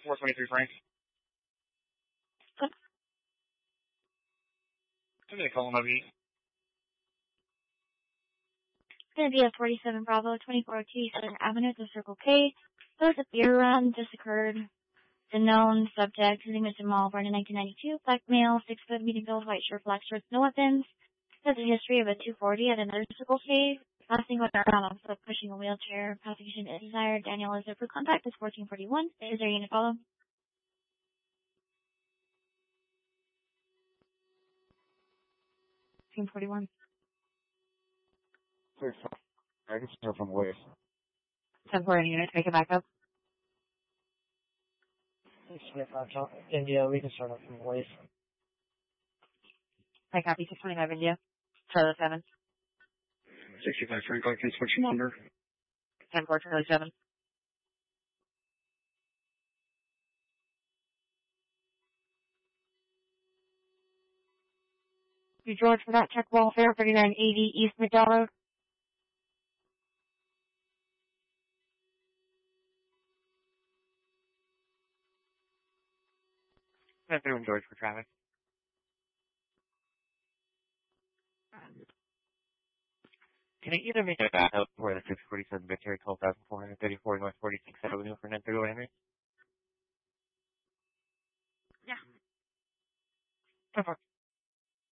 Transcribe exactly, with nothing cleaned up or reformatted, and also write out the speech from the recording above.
four twenty-three Frank. I'm going to call him over. It's going to be at forty-seven Bravo, twenty-four oh two Southern Avenue at the Circle K. So a beer run just occurred. The known subject, his name is Jamal, born in nineteen ninety-two, black male, six foot, medium build, white shirt, black shorts, no weapons. Has a history of a two forty at another Circle K. Passing with our on foot, pushing a wheelchair. Prosecution is desired. Daniel is there for contact. Is fourteen forty-one. Is there a unit follow? fourteen forty-one. I can start from Wave. ten forty unit, make it back up. six twenty-five India, we can start up from Wave. I copy six twenty-five India. Charlie seven. sixty-five Frank, I can switch him under. ten four Charlie seven. You George for that check welfare, thirty-nine eighty East McDonald. That's doing George for traffic. Can I either make a backup for the six forty-seven Victory twelve thousand